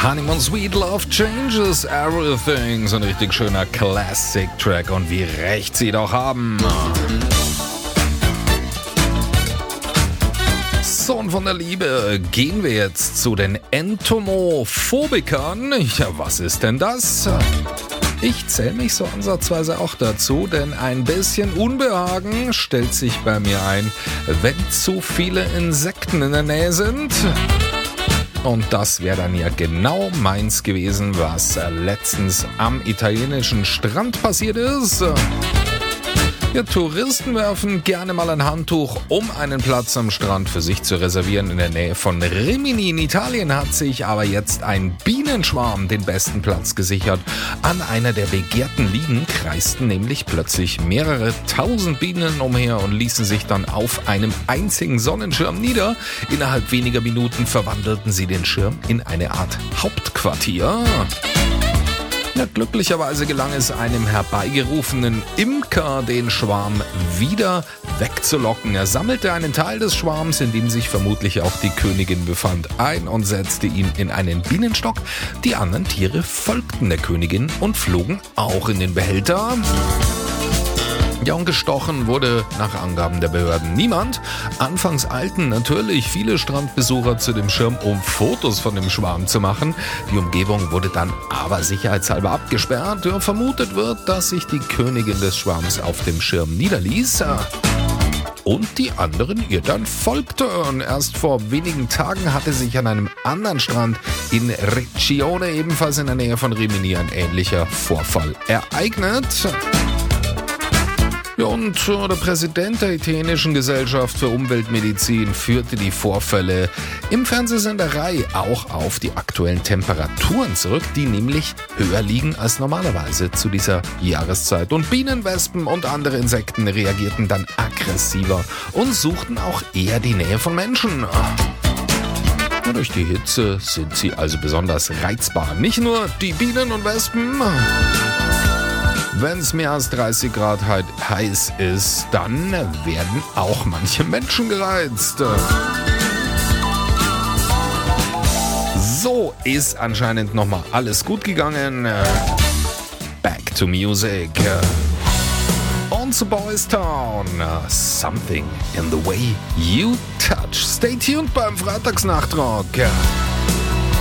Honeymoon Sweet Love Changes Everything. So ein richtig schöner Classic-Track und wie recht sie doch haben. So, und von der Liebe gehen wir jetzt zu den Entomophobikern. Ja, was ist denn das? Ich zähle mich so ansatzweise auch dazu, denn ein bisschen Unbehagen stellt sich bei mir ein, wenn zu viele Insekten in der Nähe sind. Und das wäre dann ja genau meins gewesen, was letztens am italienischen Strand passiert ist. Ja, Touristen werfen gerne mal ein Handtuch, um einen Platz am Strand für sich zu reservieren. In der Nähe von Rimini in Italien hat sich aber jetzt ein Bienenschwarm den besten Platz gesichert. An einer der begehrten Liegen kreisten nämlich plötzlich mehrere tausend Bienen umher und ließen sich dann auf einem einzigen Sonnenschirm nieder. Innerhalb weniger Minuten verwandelten sie den Schirm in eine Art Hauptquartier. Ja, glücklicherweise gelang es einem herbeigerufenen Imker, den Schwarm wieder wegzulocken. Er sammelte einen Teil des Schwarms, in dem sich vermutlich auch die Königin befand, ein und setzte ihn in einen Bienenstock. Die anderen Tiere folgten der Königin und flogen auch in den Behälter. Ja, und gestochen wurde nach Angaben der Behörden niemand. Anfangs eilten natürlich viele Strandbesucher zu dem Schirm, um Fotos von dem Schwarm zu machen. Die Umgebung wurde dann aber sicherheitshalber abgesperrt. Ja, vermutet wird, dass sich die Königin des Schwarms auf dem Schirm niederließ und die anderen ihr dann folgten. Erst vor wenigen Tagen hatte sich an einem anderen Strand in Riccione, ebenfalls in der Nähe von Rimini, ein ähnlicher Vorfall ereignet. Ja, und der Präsident der italienischen Gesellschaft für Umweltmedizin führte die Vorfälle im Fernsehsender Rai auch auf die aktuellen Temperaturen zurück, die nämlich höher liegen als normalerweise zu dieser Jahreszeit. Und Bienen, Wespen und andere Insekten reagierten dann aggressiver und suchten auch eher die Nähe von Menschen. Ja, durch die Hitze sind sie also besonders reizbar. Nicht nur die Bienen und Wespen. Wenn es mehr als 30 Grad heiß ist, dann werden auch manche Menschen gereizt. So ist anscheinend nochmal alles gut gegangen. Back to music. On to Boys Town. Something in the way you touch. Stay tuned beim Freitagsnachtrag.